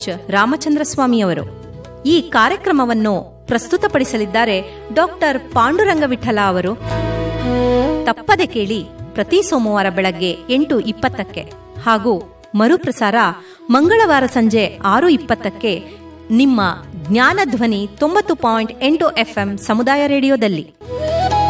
ರಾಮಚಂದ್ರ ಸ್ವಾಮಿಯವರು. ಈ ಕಾರ್ಯಕ್ರಮವನ್ನು ಪ್ರಸ್ತುತಪಡಿಸಲಿದ್ದಾರೆ ಡಾಕ್ಟರ್ ಪಾಂಡುರಂಗವಿಠಲ ಅವರು. ತಪ್ಪದೆ ಕೇಳಿ, ಪ್ರತಿ ಸೋಮವಾರ ಬೆಳಗ್ಗೆ 8:20 ಹಾಗೂ ಮರುಪ್ರಸಾರ ಮಂಗಳವಾರ ಸಂಜೆ 6:20 ನಿಮ್ಮ ಜ್ಞಾನಧ್ವನಿ 90.8 FM ಸಮುದಾಯ ರೇಡಿಯೋದಲ್ಲಿ.